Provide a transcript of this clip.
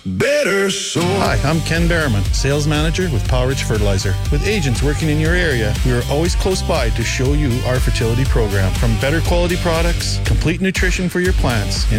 Better soil. Hi, I'm Ken Berriman, Sales Manager with Powerage Fertilizer. With agents working in your area, we are always close by to show you our fertility program. From better quality products, complete nutrition for your plants,